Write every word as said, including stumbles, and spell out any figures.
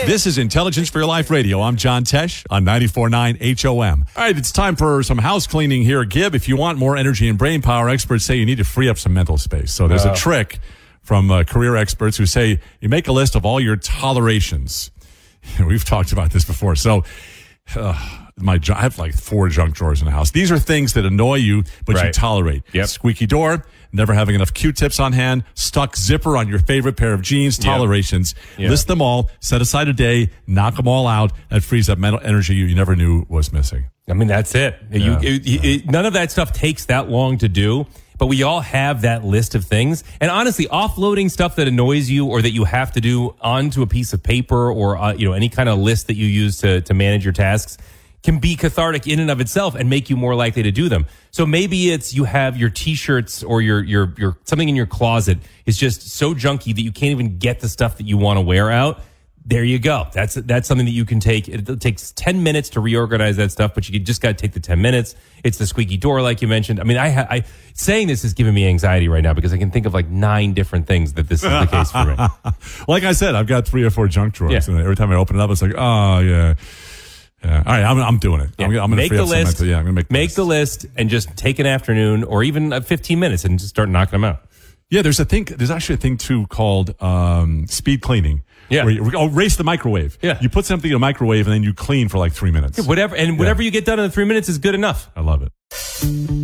This is Intelligence for Your Life Radio. I'm John Tesh on ninety-four point nine H O M. All right, it's time for some house cleaning here. Gib, if you want more energy and brain power, experts say you need to free up some mental space. So there's Oh. a trick from uh, career experts who say you make a list of all your tolerations. We've talked about this before. So uh, my I have like four junk drawers in the house. These are things that annoy you, but you Right. tolerate. Yep. Squeaky door, never having enough Q-tips on hand, stuck zipper on your favorite pair of jeans, Yep. tolerations. Yep. List them all, set aside a day, knock them all out. That frees up mental energy you, you never knew was missing. I mean, that's it. You, Yeah. it, it, it- none of that stuff takes that long to do, but we all have that list of things. And honestly, offloading stuff that annoys you or that you have to do onto a piece of paper or uh, you know any kind of list that you use to to manage your tasks can be cathartic in and of itself and make you more likely to do them. So maybe it's you have your t-shirts or your your your something in your closet is just so junky that you can't even get the stuff that you want to wear out. There you go. That's that's something that you can take. It takes ten minutes to reorganize that stuff, but you just got to take the ten minutes. It's the squeaky door, like you mentioned. I mean, I, ha- I saying this is giving me anxiety right now because I can think of like nine different things that this is the case for me. Like I said, I've got three or four junk drawers, Yeah. and every time I open it up, it's like, oh yeah, yeah. All right, I'm, I'm doing it. Yeah. I'm, I'm going to make free the up some list. mental- yeah, I'm going to make the make list. the list and just take an afternoon or even uh, fifteen minutes and just start knocking them out. Yeah, there's a thing. There's actually a thing too called um, speed cleaning. Yeah. Where you, oh, race the microwave. Yeah. You put something in a microwave and then you clean for like three minutes. Whatever and whatever you get done in the three minutes is good enough. I love it.